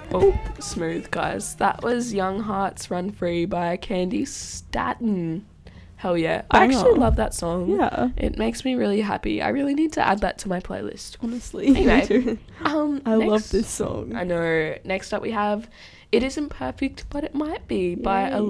Oh, smooth, guys. That was Young Hearts Run Free by Candy Staton. Hell yeah. I Banger. actually love that song. Yeah. It makes me really happy. I really need to add that to my playlist. Honestly. Anyway, Me too. I love next- this song. I know. Next up we have It Isn't Perfect, But It Might Be by Yay.